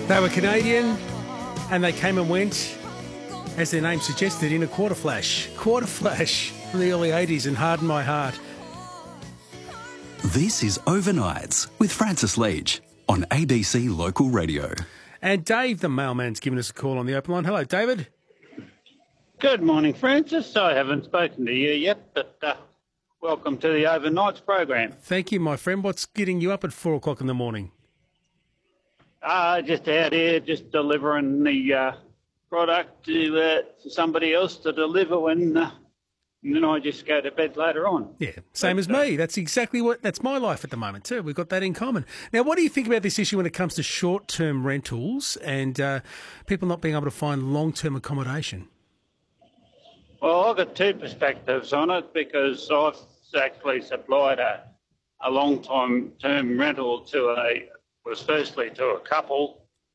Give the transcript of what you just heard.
They were Canadian and they came and went, as their name suggested, in a quarter flash. Quarter flash from the early 80s and Harden My Heart. This is Overnights with Francis Leach on ABC Local Radio. And Dave, the mailman's given us a call on the open line. Hello, David. Good morning, Francis. I haven't spoken to you yet, but welcome to the Overnights program. Thank you, my friend. What's getting you up at 4 o'clock in the morning? Just out here, just delivering the product to somebody else to deliver, and then I just go to bed later on. Yeah, same as me. That's my life at the moment too. We've got that in common. Now, what do you think about this issue when it comes to short-term rentals and people not being able to find long-term accommodation? Well, I've got two perspectives on it because I've actually supplied a long-term rental was firstly to a couple,